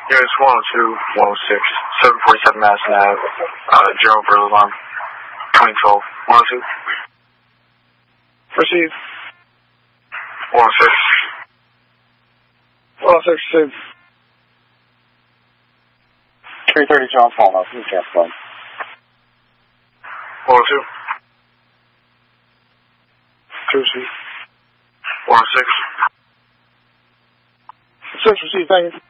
Units 102, 106, 747 Madison Ave, General Burl Alarm, 2012, 102. Proceed. 106. 106, 330 John Paul, now, please gas line. 102. Proceed. 106. Proceed, thank you.